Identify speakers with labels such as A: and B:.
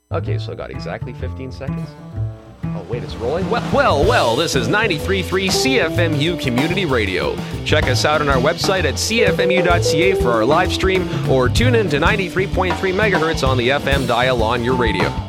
A: Okay, so I got exactly 15 seconds. Oh, wait, it's rolling? Well, this is 93.3 CFMU Community Radio. Check us out on our website at cfmu.ca for our live stream, or tune in to 93.3 megahertz on the FM dial on your radio.